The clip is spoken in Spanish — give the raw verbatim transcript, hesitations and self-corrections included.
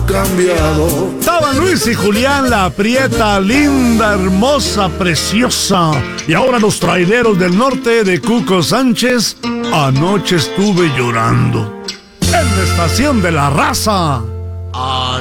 cambiado. Estaban Luis y Julián, la prieta, linda, hermosa, preciosa. Y ahora los traileros del norte de Cuco Sánchez. Anoche estuve llorando en la estación de La Raza.